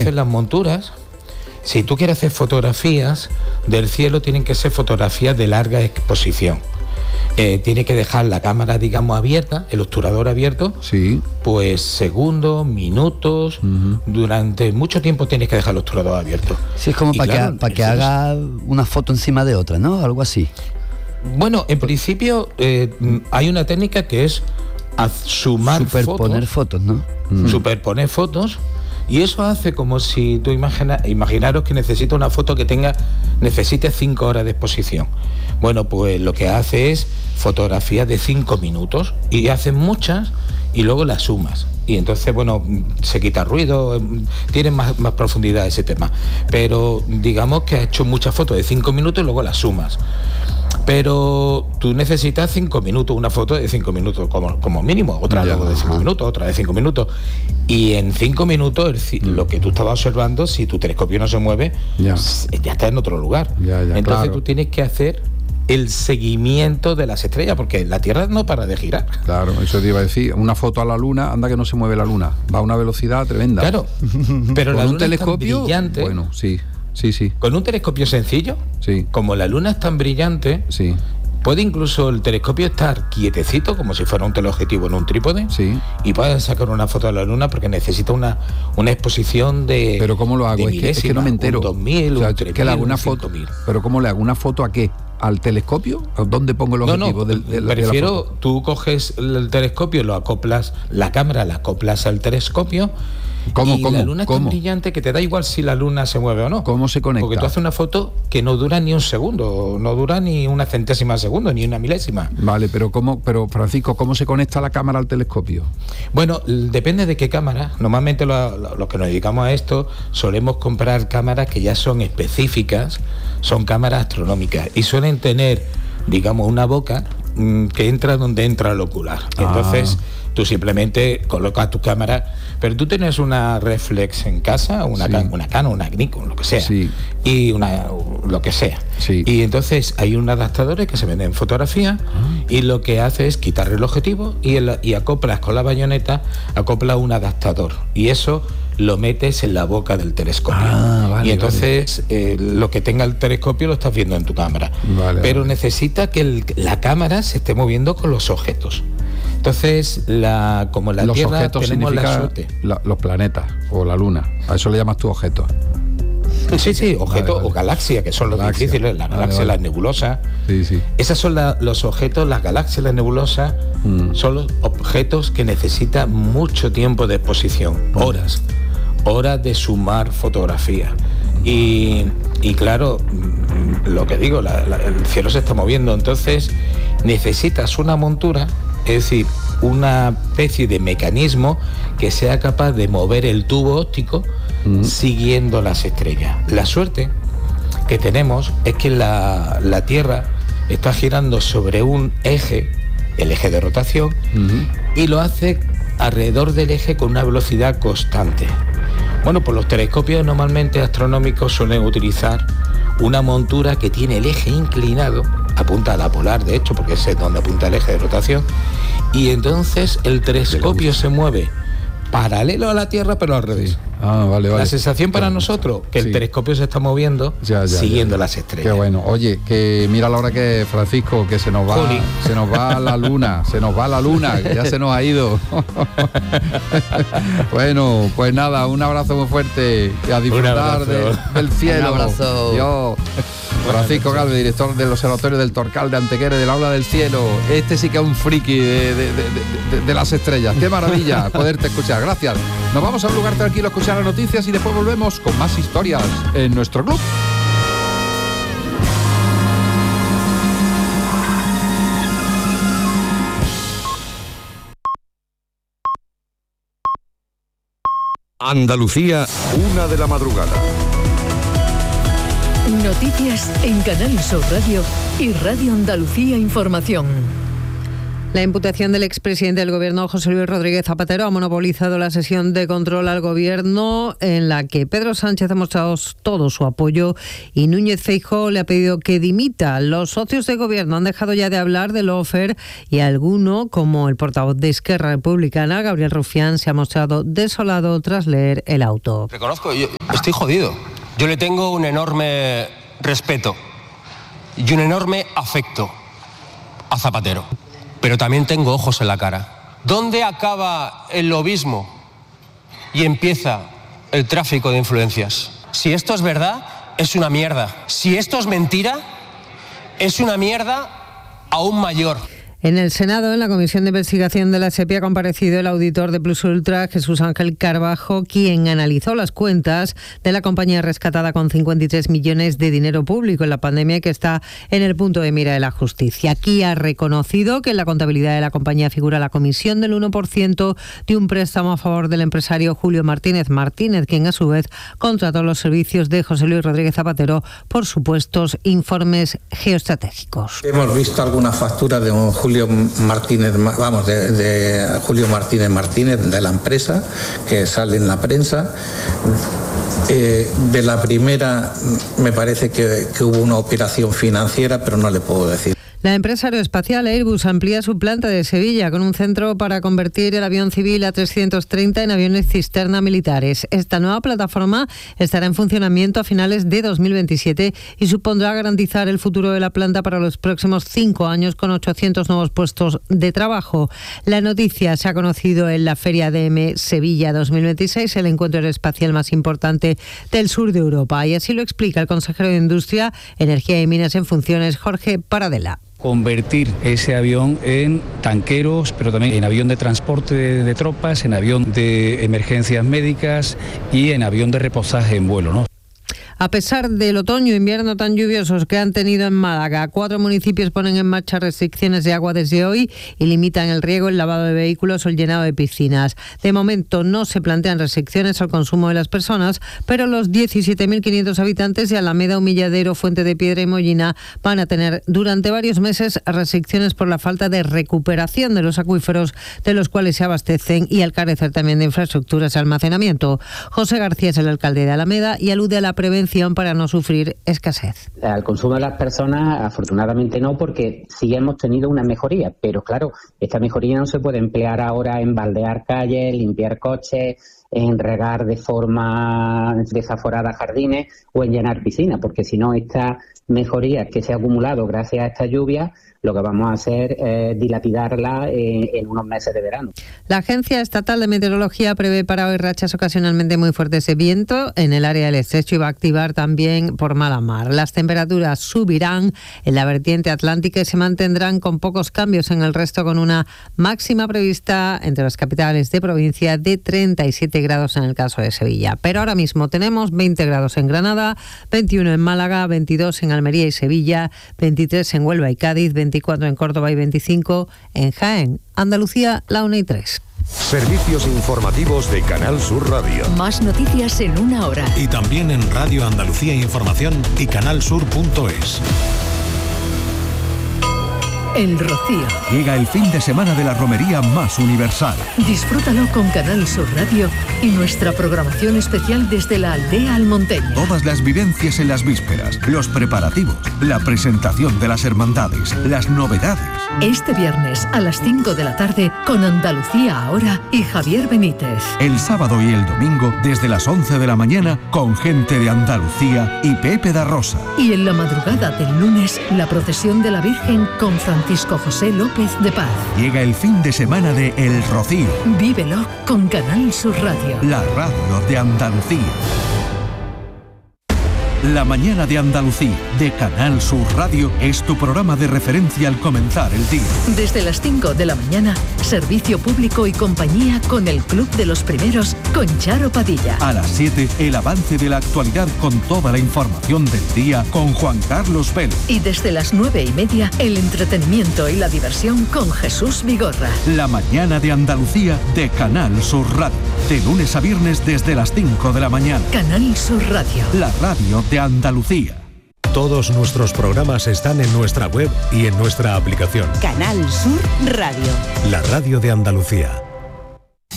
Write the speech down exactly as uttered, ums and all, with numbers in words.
Entonces las monturas, si tú quieres hacer fotografías del cielo, tienen que ser fotografías de larga exposición. Eh, tiene que dejar la cámara, digamos, abierta, el obturador abierto, sí. pues segundos, minutos, uh-huh. durante mucho tiempo tienes que dejar el obturador abierto. Sí, es como para claro, que, para que haga una foto encima de otra, ¿no? Algo así. Bueno, en principio eh, hay una técnica que es sumar Superponer fotos, fotos, ¿no? Mm. Superponer fotos. Y eso hace como si tú imagina, imaginaros que necesita una foto que tenga, necesite cinco horas de exposición. Bueno, pues lo que hace es fotografías de cinco minutos y haces muchas y luego las sumas. Y entonces, bueno, se quita ruido, tiene más, más profundidad ese tema. Pero digamos que ha hecho muchas fotos de cinco minutos y luego las sumas. Pero tú necesitas cinco minutos, una foto de cinco minutos como, como mínimo, otra ya, de cinco minutos, otra de cinco minutos. Y en cinco minutos el, lo que tú estabas observando, si tu telescopio no se mueve, ya, ya está en otro lugar. Ya, ya, Entonces claro. tú tienes que hacer el seguimiento de las estrellas, porque la Tierra no para de girar. Claro, eso te iba a decir. Una foto a la Luna, anda que no se mueve la Luna. Va a una velocidad tremenda. Claro, pero con la un Luna telescopio, es tan brillante. Bueno, sí, sí, sí. Con un telescopio sencillo, sí. como la Luna es tan brillante, sí. puede incluso el telescopio estar quietecito, como si fuera un teleobjetivo en un trípode, sí. y puedes sacar una foto de la Luna porque necesita una, una exposición de. Pero ¿cómo lo hago? Es que, es que no me entero. Un dos mil, o sea, un tres mil, que le hago una un foto. cinco mil. Pero ¿cómo le hago una foto a qué? ¿Al telescopio? ¿Dónde pongo el objetivo? No, no, del, del, prefiero, de la foto? Tú coges el telescopio, lo acoplas, la cámara la acoplas al telescopio. ¿Cómo, y cómo, la Luna es cómo? tan brillante que te da igual si la Luna se mueve o no. ¿Cómo se conecta? Porque tú haces una foto que no dura ni un segundo, no dura ni una centésima de segundo, ni una milésima. Vale, pero cómo, pero Francisco, ¿cómo se conecta la cámara al telescopio? Bueno, depende de qué cámara. Normalmente los lo, lo que nos dedicamos a esto solemos comprar cámaras que ya son específicas, son cámaras astronómicas y suelen tener, digamos, una boca mmm, que entra donde entra el ocular. Ah. Entonces tú simplemente colocas tu cámara, pero tú tienes una reflex en casa, una, sí. can, una Canon, una Nikon, lo que sea, sí. y una lo que sea. Sí. Y entonces hay unos adaptadores que se venden en fotografía ah. y lo que hace es quitar el objetivo y, el, y acoplas con la bayoneta, acoplas un adaptador y eso lo metes en la boca del telescopio. Ah, vale, y entonces vale. eh, lo que tenga el telescopio lo estás viendo en tu cámara. Vale, pero vale. necesita que el, la cámara se esté moviendo con los objetos. Entonces, la, como la los Tierra objetos tenemos la suerte. La, los planetas o la Luna, a eso le llamas tú objetos. Sí, sí, objetos vale, vale. o galaxias, que son los galaxia. difíciles, las galaxias, vale, vale. las nebulosas. Sí, sí. Esas son la, los objetos, las galaxias, las nebulosas, mm. son los objetos que necesitan mucho tiempo de exposición, mm. horas, horas de sumar fotografía. Y, y claro, lo que digo, la, la, el cielo se está moviendo, entonces necesitas una montura, es decir, una especie de mecanismo que sea capaz de mover el tubo óptico mm. siguiendo las estrellas. La suerte que tenemos es que la, la Tierra está girando sobre un eje, el eje de rotación, mm. y lo hace alrededor del eje con una velocidad constante. Bueno, pues los telescopios normalmente astronómicos suelen utilizar una montura que tiene el eje inclinado, apunta a la polar, de hecho, porque ese es donde apunta el eje de rotación, y entonces el telescopio se mueve paralelo a la Tierra, pero al revés. Sí. Ah, vale, vale. La sensación para nosotros, que sí. el telescopio se está moviendo ya, ya, siguiendo ya, ya. las estrellas. Qué bueno. Oye, que mira la hora que, Francisco, que se nos va, Juli. se nos va la luna, se nos va la luna, que ya se nos ha ido. Bueno, pues nada, un abrazo muy fuerte y a disfrutar de, del cielo. Un abrazo. Dios. Francisco Galvez, director del Observatorio del Torcal de Antequera, del Aula del Cielo. Este sí que es un friki de, de, de, de, de las estrellas. Qué maravilla poderte escuchar. Gracias. Nos vamos a un lugar tranquilo a escuchar las noticias y después volvemos con más historias en nuestro club. Andalucía, una de la madrugada. Noticias en Canal Sur Radio y Radio Andalucía Información. La imputación del expresidente del Gobierno, José Luis Rodríguez Zapatero, ha monopolizado la sesión de control al Gobierno, en la que Pedro Sánchez ha mostrado todo su apoyo y Núñez Feijóo le ha pedido que dimita. Los socios de Gobierno han dejado ya de hablar del lawfare y alguno, como el portavoz de Esquerra Republicana, Gabriel Rufián, se ha mostrado desolado tras leer el auto. Reconozco, yo estoy jodido. Yo le tengo un enorme respeto y un enorme afecto a Zapatero. Pero también tengo ojos en la cara. ¿Dónde acaba el lobismo y empieza el tráfico de influencias? Si esto es verdad, es una mierda. Si esto es mentira, es una mierda aún mayor. En el Senado, en la Comisión de Investigación de la SEPI, ha comparecido el auditor de Plus Ultra, Jesús Ángel Carbajo, quien analizó las cuentas de la compañía rescatada con cincuenta y tres millones de dinero público en la pandemia y que está en el punto de mira de la justicia. Aquí ha reconocido que en la contabilidad de la compañía figura la comisión del uno por ciento de un préstamo a favor del empresario Julio Martínez Martínez, quien a su vez contrató los servicios de José Luis Rodríguez Zapatero por supuestos informes geoestratégicos. Hemos visto algunas facturas de un Julio Martínez, vamos, de, de Julio Martínez Martínez, de la empresa, que sale en la prensa. Eh, de la primera me parece que, que hubo una operación financiera, pero no le puedo decir. La empresa aeroespacial Airbus amplía su planta de Sevilla con un centro para convertir el avión civil A trescientos treinta en aviones cisterna militares. Esta nueva plataforma estará en funcionamiento a finales de dos mil veintisiete y supondrá garantizar el futuro de la planta para los próximos cinco años con ochocientos nuevos puestos de trabajo. La noticia se ha conocido en la Feria D M Sevilla dos mil veintiséis, el encuentro aeroespacial más importante del sur de Europa. Y así lo explica el consejero de Industria, Energía y Minas en funciones, Jorge Paradela. Convertir ese avión en tanqueros, pero también en avión de transporte de, de tropas, en avión de emergencias médicas y en avión de reposaje en vuelo, ¿no? A pesar del otoño e invierno tan lluviosos que han tenido en Málaga, cuatro municipios ponen en marcha restricciones de agua desde hoy y limitan el riego, el lavado de vehículos o el llenado de piscinas. De momento no se plantean restricciones al consumo de las personas, pero los diecisiete mil quinientos habitantes de Alameda, Humilladero, Fuente de Piedra y Mollina van a tener durante varios meses restricciones por la falta de recuperación de los acuíferos de los cuales se abastecen y al carecer también de infraestructuras de almacenamiento. José García es el alcalde de Alameda y alude a la prevención para no sufrir escasez. Al consumo de las personas, afortunadamente no, porque sí hemos tenido una mejoría, pero claro, esta mejoría no se puede emplear ahora en baldear calles, limpiar coches, en regar de forma desaforada jardines o en llenar piscinas, porque si no, esta mejoría que se ha acumulado gracias a esta lluvia, lo que vamos a hacer es dilapidarla en, en unos meses de verano. La Agencia Estatal de Meteorología prevé para hoy rachas ocasionalmente muy fuertes de viento en el área del estrecho y va a activar también por mala mar. Las temperaturas subirán en la vertiente atlántica y se mantendrán con pocos cambios en el resto, con una máxima prevista entre las capitales de provincia de treinta y siete grados en el caso de Sevilla. Pero ahora mismo tenemos veinte grados en Granada, veintiuno en Málaga, veintidós en Almería y Sevilla, veintitrés en Huelva y Cádiz, veinticuatro en Córdoba y veinticinco en Jaén. Andalucía, la una y tres. Servicios informativos de Canal Sur Radio. Más noticias en una hora. Y también en Radio Andalucía Información y canalsur punto es. El Rocío. Llega el fin de semana de la romería más universal. Disfrútalo con Canal Sur Radio y nuestra programación especial desde la aldea Almonteña. Todas las vivencias en las vísperas, los preparativos, la presentación de las hermandades, las novedades. Este viernes a las cinco de la tarde con Andalucía Ahora y Javier Benítez. El sábado y el domingo desde las once de la mañana con gente de Andalucía y Pepe da Rosa. Y en la madrugada del lunes la procesión de la Virgen con Francisco José López de Paz. Llega el fin de semana de El Rocío. Vívelo con Canal Sur Radio. La radio de Andalucía. La mañana de Andalucía, de Canal Sur Radio, es tu programa de referencia al comenzar el día. Desde las cinco de la mañana, servicio público y compañía con el Club de los Primeros, con Charo Padilla. A las siete, el avance de la actualidad con toda la información del día con Juan Carlos Vélez. Y desde las nueve y media, el entretenimiento y la diversión con Jesús Vigorra. La mañana de Andalucía, de Canal Sur Radio. De lunes a viernes desde las cinco de la mañana. Canal Sur Radio. La radio de Andalucía. Todos nuestros programas están en nuestra web y en nuestra aplicación. Canal Sur Radio. La radio de Andalucía.